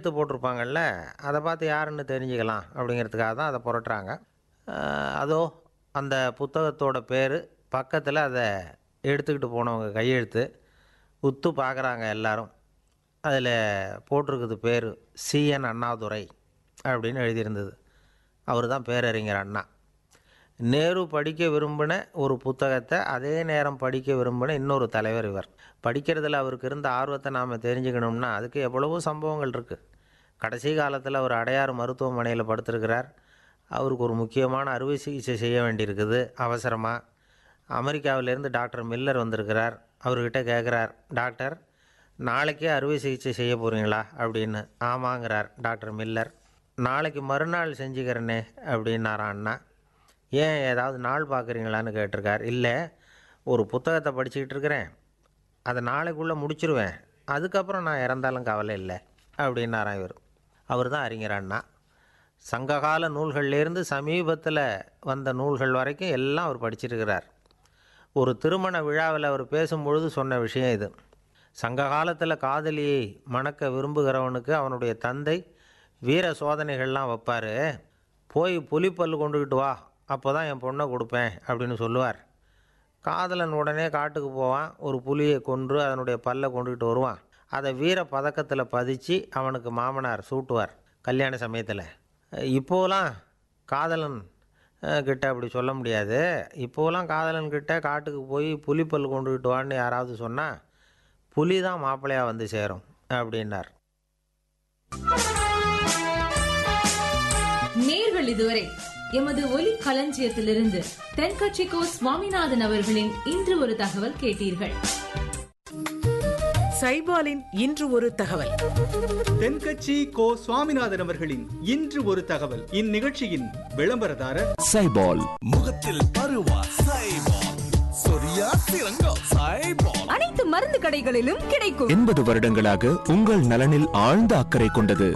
எழுத்து போட்டிருப்பாங்கல்ல, அதை பார்த்து யாருன்னு தெரிஞ்சுக்கலாம் அப்படிங்கிறதுக்காக தான் அதை புரட்டுறாங்க. அதோ அந்த புத்தகத்தோட பேர், பக்கத்தில் அதை எடுத்துக்கிட்டு போனவங்க கையெழுத்து, உத்து பார்க்குறாங்க எல்லாரும். அதில் போட்டிருக்குது பேர், சிஎன் அண்ணாதுரை அப்படின்னு எழுதியிருந்தது. அவர் தான் பேரறிஞர் அண்ணா. நேரு படிக்க விரும்பின ஒரு புத்தகத்தை அதே நேரம் படிக்க விரும்பின இன்னொரு தலைவர் இவர். படிக்கிறதுல அவருக்கு இருந்த ஆர்வத்தை நாம் தெரிஞ்சுக்கணும்னா அதுக்கு எவ்வளவோ சம்பவங்கள் இருக்குது. கடைசி காலத்தில் அவர் அடையாறு மருத்துவமனையில் படுத்திருக்கிறார். அவருக்கு ஒரு முக்கியமான அறுவை சிகிச்சை செய்ய வேண்டியிருக்குது அவசரமாக. அமெரிக்காவிலேருந்து டாக்டர் மில்லர் வந்திருக்கிறார். அவர்கிட்ட கேட்குறார், டாக்டர் நாளைக்கே அறுவை சிகிச்சை செய்ய போகிறீங்களா அப்படின்னு. ஆமாங்கிறார் டாக்டர் மில்லர். நாளைக்கு மறுநாள் செஞ்சுக்கிறேனே அப்படின்னாரான் அண்ணா. ஏன் ஏதாவது நாள் பார்க்குறீங்களான்னு கேட்டிருக்கார். இல்லை, ஒரு புத்தகத்தை படிச்சுக்கிட்டு இருக்கிறேன், அதை நாளைக்குள்ளே முடிச்சிருவேன், அதுக்கப்புறம் நான் இறந்தாலும் கவலை இல்லை அப்படின்னாரான் இவர். அவர் தான் அறிஞர் அண்ணா. சங்ககால நூல்கள்லேருந்து சமீபத்தில் வந்த நூல்கள் வரைக்கும் எல்லாம் அவர் படிச்சிருக்கிறார். ஒரு திருமண விழாவில் அவர் பேசும்பொழுது சொன்ன விஷயம் இது. சங்க காலத்தில் காதலியை மணக்க விரும்புகிறவனுக்கு அவனுடைய தந்தை வீர சோதனைகள்லாம் வைப்பார். போய் புலிப்பல் கொண்டுக்கிட்டு வா, அப்போ தான் என் பொண்ணை கொடுப்பேன் அப்படின்னு சொல்லுவார். காதலன் உடனே காட்டுக்கு போவான், ஒரு புலியை கொன்று அதனுடைய பல்லை கொண்டுக்கிட்டு வருவான். அதை வீர பதக்கத்தில் பதித்து அவனுக்கு மாமனார் சூட்டுவார் கல்யாண சமயத்தில். இப்போலாம் காதலன் கிட்ட அப்படி சொல்ல முடியாது. இப்போலாம் காதலன்கிட்ட காட்டுக்கு போய் புலிப்பல் கொண்டுக்கிட்டு வான்னு யாராவது சொன்னால் புலி தான் மாப்பிள்ளையாக வந்து சேரும் அப்படின்னார். நேர்கள் இதுவரை எமது ஒலி களஞ்சியத்திலிருந்து தென்கட்சி கோ சுவாமிநாதன் அவர்களின் இன்று ஒரு தகவல் கேட்டீர்கள். சைபாலின் இன்று ஒரு தகவல். தென்கட்சி கோ சுவாமிநாதன் அவர்களின் இன்று ஒரு தகவல். இந்நிகழ்ச்சியின் விளம்பரதாரர் சைபால். முகத்தில் பருவா சைபால், சொரியா சிறங்கா சைபால். அனைத்து மருந்து கடைகளிலும் கிடைக்கும். 80 வருடங்களாக உங்கள் நலனில் ஆழ்ந்த அக்கறை கொண்டது